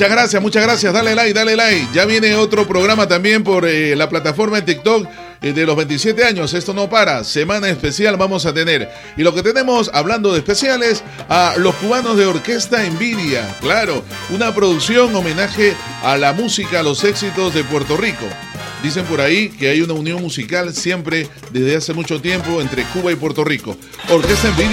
Muchas gracias. Dale like, dale like. Ya viene otro programa también por la plataforma de TikTok de los 27 años. Esto no para. Semana especial vamos a tener. Y lo que tenemos, hablando de especiales, a los cubanos de Orquesta Envidia. Claro, una producción homenaje a la música, a los éxitos de Puerto Rico. Dicen por ahí que hay una unión musical siempre desde hace mucho tiempo entre Cuba y Puerto Rico. Orquesta Envidia.